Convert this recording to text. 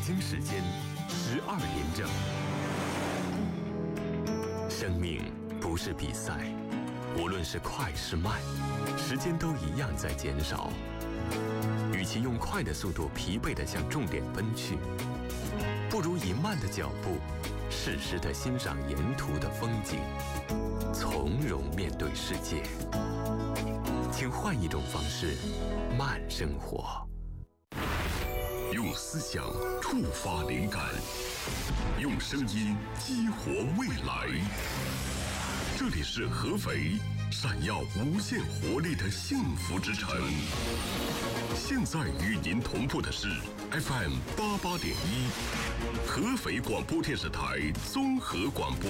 京时间12点整。生命不是比赛，无论是快是慢，时间都一样在减少。与其用快的速度疲惫地向重点奔去，不如以慢的脚步，适时地欣赏沿途的风景，从容面对世界。请换一种方式，慢生活。 用思想触发灵感，用声音激活未来。这里是合肥，闪耀无限活力的幸福之城。现在与您同步的是 FM88.1，合肥广播电视台综合广播。